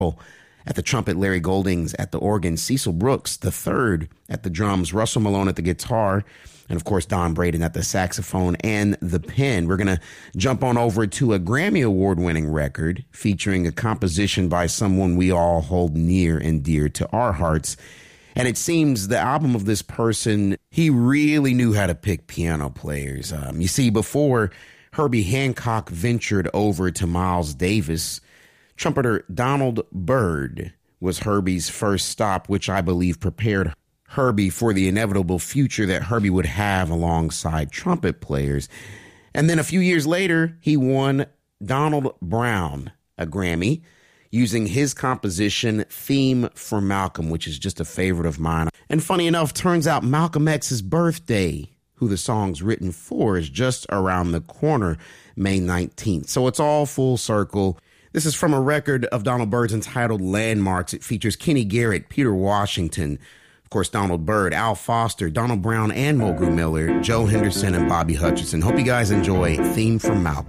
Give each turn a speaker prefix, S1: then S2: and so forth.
S1: At the trumpet, Larry Goldings. At the organ, Cecil Brooks III. At the drums, Russell Malone at the guitar. And, of course, Don Braden at the saxophone and the pen. We're going to jump on over to a Grammy Award-winning record featuring a composition by someone we all hold near and dear to our hearts. And it seems the album of this person, he really knew how to pick piano players. You see, before Herbie Hancock ventured over to Miles Davis, trumpeter Donald Byrd was Herbie's first stop, which I believe prepared Herbie for the inevitable future that Herbie would have alongside trumpet players. And then a few years later, he won Donald Brown a Grammy using his composition Theme for Malcolm, which is just a favorite of mine. And funny enough, turns out Malcolm X's birthday, who the song's written for, is just around the corner, May 19th. So it's all full circle. This is from a record of Donald Byrd's entitled Landmarks. It features Kenny Garrett, Peter Washington, of course, Donald Byrd, Al Foster, Donald Brown, and Mulgrew Miller, Joe Henderson, and Bobby Hutcherson. Hope you guys enjoy Theme from Malcolm.